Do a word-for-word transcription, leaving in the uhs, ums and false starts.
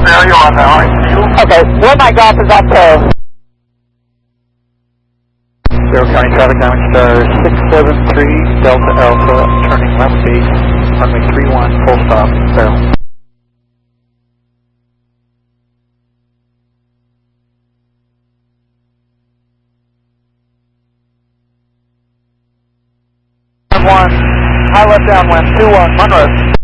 area on the R Q. Okay, where my golf is up to. Zero County traffic damage star six seven three Delta Alpha, turning left base, runway three one, full stop, barrel. one, high left downwind, two one, Monroe.